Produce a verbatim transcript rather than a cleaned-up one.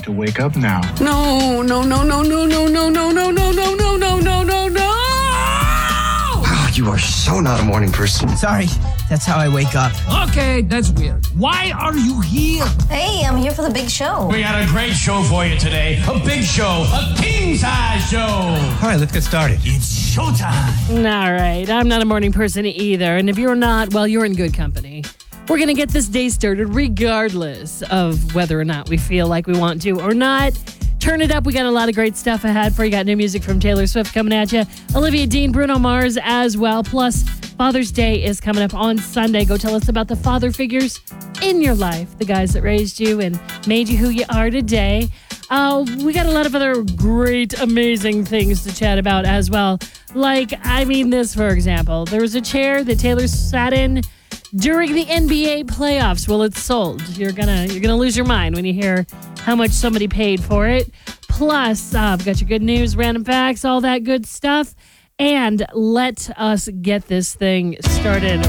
to wake up now. No, no, no, no, no, no, no, no, no, no, no, no, no, no, no, no. Wow, you are so not a morning person. Sorry, that's how I wake up. Okay, that's weird. Why are you here? Hey, I'm here for the big show. We got a great show for you today. A big show. A king-size show. All right, let's get started. It's showtime. All right, I'm not a morning person either. And if you're not, well, you're in good company. We're going to get this day started regardless of whether or not we feel like we want to or not. Turn it up. We got a lot of great stuff ahead for you. Got new music from Taylor Swift coming at you. Olivia Dean, Bruno Mars as well. Plus, Father's Day is coming up on Sunday. Go tell us about the father figures in your life, the guys that raised you and made you who you are today. Uh, we got a lot of other great, amazing things to chat about as well. Like, I mean this, for example. There was a chair that Taylor sat in during the N B A playoffs. Well, it's sold. You're gonna you're gonna lose your mind when you hear how much somebody paid for it. Plus, uh, I've got your good news, random facts, all that good stuff. And let us get this thing started